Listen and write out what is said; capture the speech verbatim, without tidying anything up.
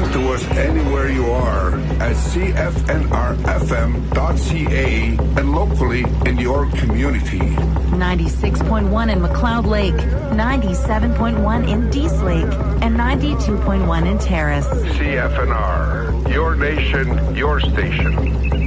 to us anywhere you are at C F N R F M dot C A and locally in your community. ninety-six point one in McLeod Lake, ninety-seven point one in Dease Lake, and ninety-two point one in Terrace. C F N R, your nation, your station.